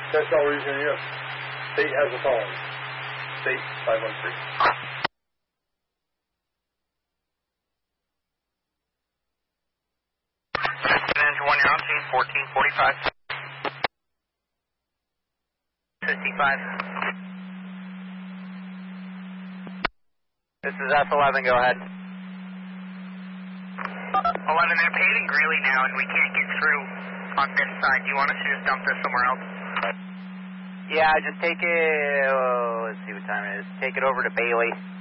That's all we're using here. State has a phone. State 513. Engine 1, you're on scene, 1445. 55. This is S11, go ahead. 11, they're paving Greeley now and we can't get through on this side. Do you want us to just dump this somewhere else? Yeah, just take it, let's see what time it is. Take it over to Bailey.